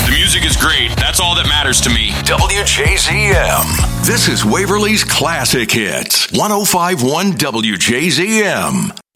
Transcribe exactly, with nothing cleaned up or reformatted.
The music is great. That's all that matters to me. W J Z M. This is Waverly's Classic Hits. one oh five point one W J Z M.